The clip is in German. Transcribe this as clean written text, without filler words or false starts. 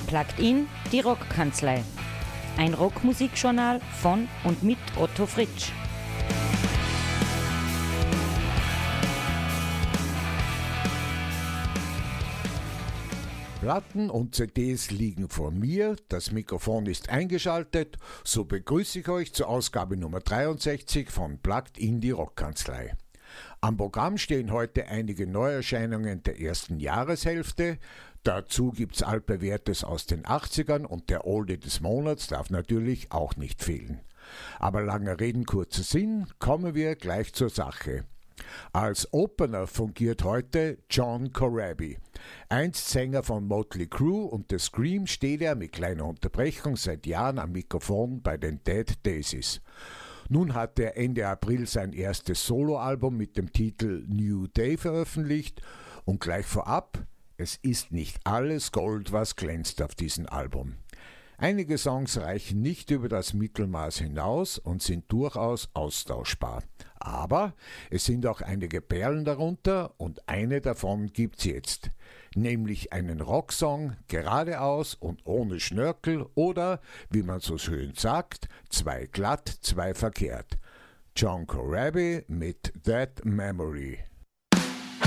Plugged in, die Rockkanzlei. Ein Rockmusikjournal von und mit Otto Fritsch. Platten und CDs liegen vor mir, das Mikrofon ist eingeschaltet, so begrüße ich euch zur Ausgabe Nummer 63 von Plugged in, die Rockkanzlei. Am Programm stehen heute einige Neuerscheinungen der ersten Jahreshälfte, dazu gibt's altbewährtes aus den 80ern und der Oldie des Monats darf natürlich auch nicht fehlen. Aber lange Reden, kurzer Sinn, kommen wir gleich zur Sache. Als Opener fungiert heute John Corabi. Einst Sänger von Motley Crue und The Scream steht er mit kleiner Unterbrechung seit Jahren am Mikrofon bei den Dead Daisies. Nun hat er Ende April sein erstes Soloalbum mit dem Titel New Day veröffentlicht und gleich vorab, es ist nicht alles Gold, was glänzt auf diesem Album. Einige Songs reichen nicht über das Mittelmaß hinaus und sind durchaus austauschbar. Aber es sind auch einige Perlen darunter und eine davon gibt's jetzt. Nämlich einen Rocksong geradeaus und ohne Schnörkel oder, wie man so schön sagt, zwei glatt, zwei verkehrt. John Corabi mit That Memory.